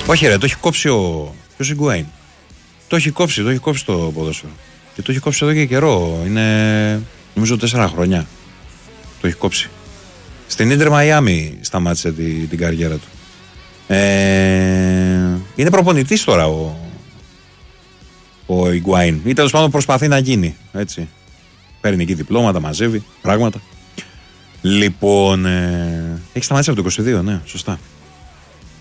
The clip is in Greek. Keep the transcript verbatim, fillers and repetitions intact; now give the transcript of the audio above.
Όχι ρε, το έχει κόψει ο... Ποιος Ιγκουάιν. Το έχει κόψει, το έχει κόψει το ποδόσφαιρο. Και το έχει κόψει εδώ και καιρό. Είναι νομίζω τέσσερα χρόνια. Το έχει κόψει. Στην Ίντερ Μαϊάμι σταμάτησε την, την καριέρα του. Ε, είναι προπονητής τώρα ο, ο Ιγκουάιν. Ή τέλος πάντων προσπαθεί να γίνει. Έτσι. Παίρνει εκεί διπλώματα, μαζεύει πράγματα. Λοιπόν, ε, έχει σταματήσει από το είκοσι δύο, ναι, σωστά.